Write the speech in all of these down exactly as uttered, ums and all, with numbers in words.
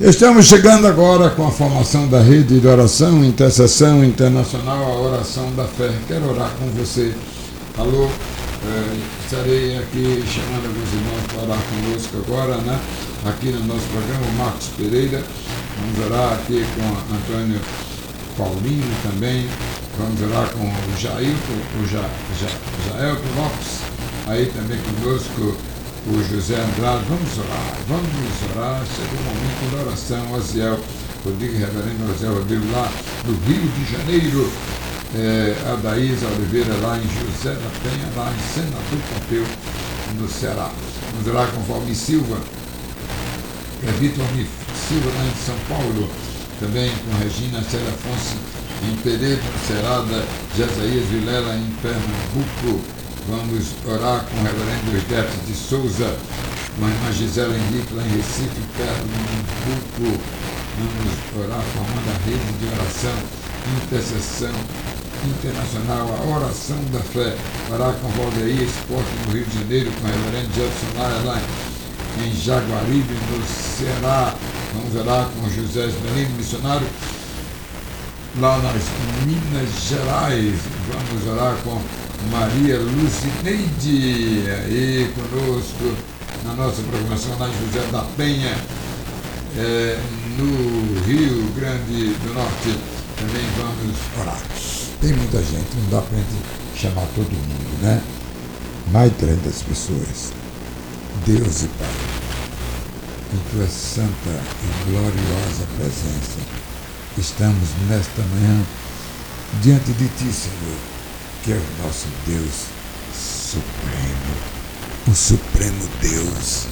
Estamos chegando agora com a formação da rede de oração, intercessão internacional, a oração da fé. Quero orar com você. Alô, é, estarei aqui chamando alguns irmãos para orar conosco agora, né? Aqui no nosso programa, o Marcos Pereira. Vamos orar aqui com Antônio Paulinho também. Vamos orar com o Jailton, o Ja, Ja, Jaelton Lopes. Aí também conosco o José Andrade. Vamos orar, vamos orar. Chegou o momento da oração. Osiel Rodrigo, reverendo Osiel Rodrigo, lá do Rio de Janeiro. É, a Daísa Oliveira, lá em José da Penha, lá em Senador Pompeu, no Ceará. Vamos orar com Valmir Silva, é Vitor Silva, lá em São Paulo. Também com Regina Célia Afonso, em Pereira, no Ceará, Jesaías Vilela, em Pernambuco. Vamos orar com o reverendo Eusdete de Souza, com a irmã Gisela Henrique, lá em Recife, Pernambuco. Vamos orar formando a rede de oração, intercessão internacional, a oração da fé. Orar com Valdeir Esporte, no Rio de Janeiro, com o reverendo Jefferson Laia, lá em Jaguaribe, no Ceará. Vamos orar com José Esmerino, missionário, lá nas Minas Gerais. Vamos orar com Maria Lucineide, aí conosco na nossa programação lá em José da Penha, é, no Rio Grande do Norte. Também vamos orar. Tem muita gente, não dá para a gente chamar todo mundo, né? Mais de trezentas pessoas. Deus e Pai, em tua santa e gloriosa presença, estamos nesta manhã diante de ti, Senhor, que é o nosso Deus supremo, o supremo Deus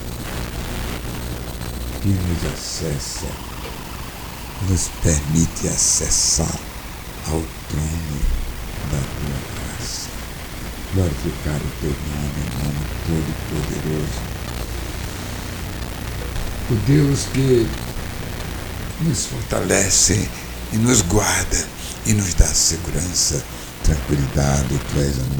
que nos acessa, nos permite acessar ao trono da tua graça. Glorificar o teu nome, nome todo-poderoso. O Deus que nos fortalece e nos guarda e nos dá segurança, tranquilidade. Tu és a